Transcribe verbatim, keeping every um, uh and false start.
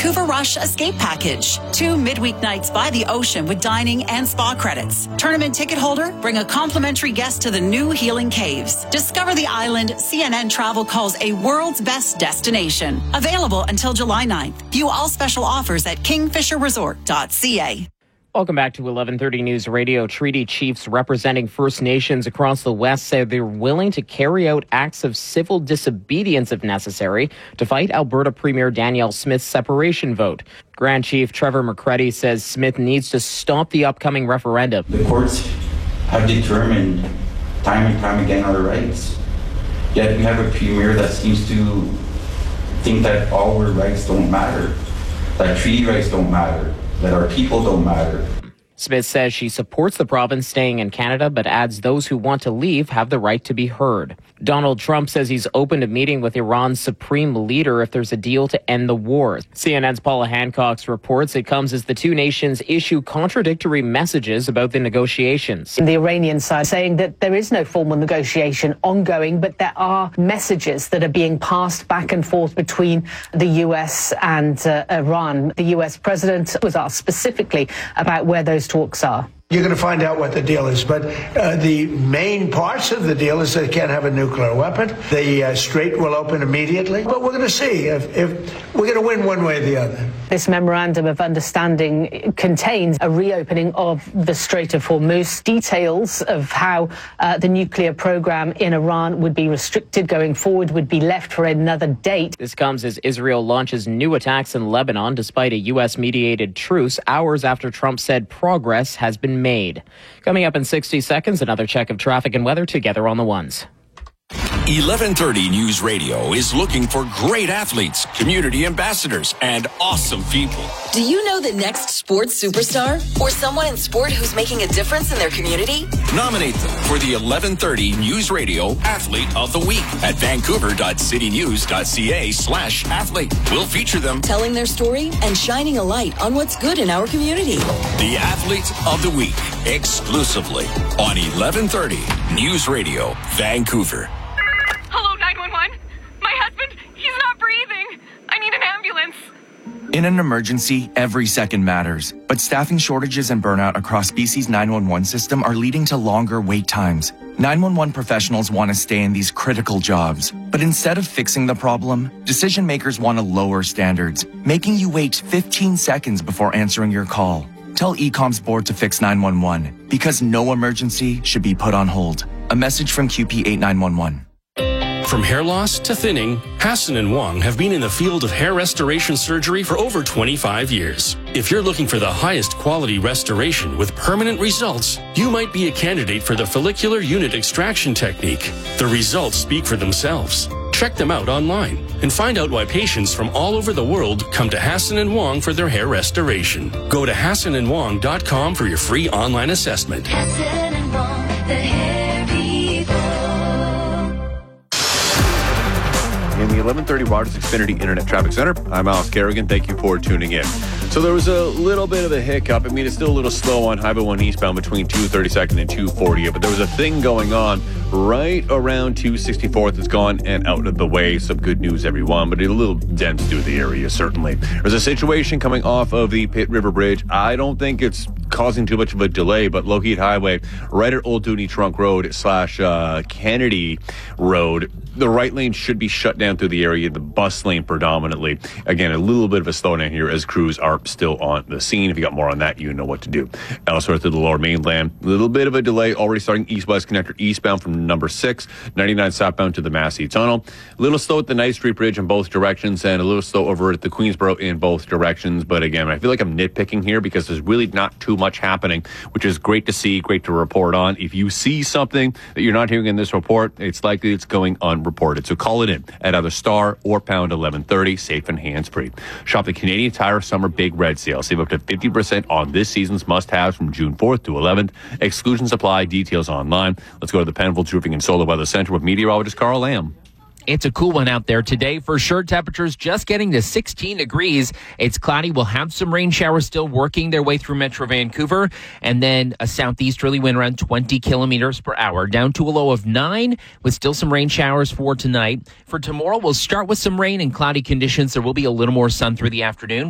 Vancouver Rush Escape Package. Two midweek nights by the ocean with dining and spa credits. Tournament ticket holder, bring a complimentary guest to the new Healing Caves. Discover the island C N N Travel calls a world's best destination. Available until July ninth. View all special offers at kingfisher resort dot c a. Welcome back to eleven thirty News Radio. Treaty chiefs representing First Nations across the West say they're willing to carry out acts of civil disobedience if necessary to fight Alberta Premier Danielle Smith's separation vote. Grand Chief Trevor McCready says Smith needs to stop the upcoming referendum. The courts have determined time and time again our rights. Yet we have a premier that seems to think that all our rights don't matter, that treaty rights don't matter, that our people don't matter. Smith says she supports the province staying in Canada, but adds those who want to leave have the right to be heard. Donald Trump says he's open to meeting with Iran's supreme leader if there's a deal to end the war. C N N's Paula Hancock reports it comes as the two nations issue contradictory messages about the negotiations. The Iranian side saying that there is no formal negotiation ongoing, but there are messages that are being passed back and forth between the U S and uh, Iran. The U S president was asked specifically about where those talks are. You're going to find out what the deal is, but uh, the main parts of the deal is they can't have a nuclear weapon. The uh, strait will open immediately, but we're going to see if, if we're going to win one way or the other. This memorandum of understanding contains a reopening of the Strait of Hormuz, details of how uh, the nuclear program in Iran would be restricted going forward, would be left for another date. This comes as Israel launches new attacks in Lebanon despite a U S-mediated truce hours after Trump said progress has been made. Coming up in sixty seconds, another check of traffic and weather together on the ones. eleven thirty News Radio is looking for great athletes, community ambassadors, and awesome people. Do you know the next sports superstar or someone in sport who's making a difference in their community? Nominate them for the eleven thirty News Radio Athlete of the Week at vancouver.citynews.ca slash athlete. We'll feature them telling their story and shining a light on what's good in our community. The Athlete of the Week, exclusively on eleven thirty News Radio, Vancouver. Hello, nine one one. My husband, he's not breathing. I need an ambulance. In an emergency, every second matters. But staffing shortages and burnout across B C's nine one one system are leading to longer wait times. nine one one professionals want to stay in these critical jobs. But instead of fixing the problem, decision makers want to lower standards, making you wait fifteen seconds before answering your call. Tell E COM's board to fix nine one one, because no emergency should be put on hold. A message from Q P eight nine one one. From hair loss to thinning, Hassan and Wong have been in the field of hair restoration surgery for over twenty-five years. If you're looking for the highest quality restoration with permanent results, you might be a candidate for the follicular unit extraction technique. The results speak for themselves. Check them out online and find out why patients from all over the world come to Hassan and Wong for their hair restoration. Go to hassan and wong dot com for your free online assessment. Hassan and Wong, the hair people. In the eleven thirty Rogers Xfinity Internet Traffic Center, I'm Alex Kerrigan. Thank you for tuning in. So there was a little bit of a hiccup. I mean, it's still a little slow on Highway one eastbound between two thirty-second and two fortieth, but there was a thing going on right around two sixty-fourth. It's gone and out of the way. Some good news, everyone, but a little dense through the area, certainly. There's a situation coming off of the Pitt River Bridge. I don't think it's causing too much of a delay, but Lougheed Highway, right at Old Dooney Trunk Road slash uh, Kennedy Road, the right lane should be shut down through the area, the bus lane predominantly. Again, a little bit of a slowdown here as crews are still on the scene. If you got more on that, you know what to do. Elsewhere through the lower mainland, a little bit of a delay already starting east-west connector eastbound from number six, ninety-nine southbound to the Massey Tunnel. A little slow at the Knight Street Bridge in both directions and a little slow over at the Queensboro in both directions. But again, I feel like I'm nitpicking here because there's really not too much happening, which is great to see, great to report on. If you see something that you're not hearing in this report, it's likely it's going unreported. So call it in at either star or pound eleven thirty, safe and hands-free. Shop the Canadian Tire Summer Big Red Sale. Save up to fifty percent on this season's must-haves from June fourth to eleventh. Exclusions apply. Details online. Let's go to the Penfolds Roofing and Solar Weather Center with meteorologist Carl Lamb. It's a cool one out there today. For sure, temperatures just getting to sixteen degrees. It's cloudy. We'll have some rain showers still working their way through Metro Vancouver. And then a southeasterly wind around twenty kilometers per hour. Down to a low of nine with still some rain showers for tonight. For tomorrow, we'll start with some rain and cloudy conditions. There will be a little more sun through the afternoon.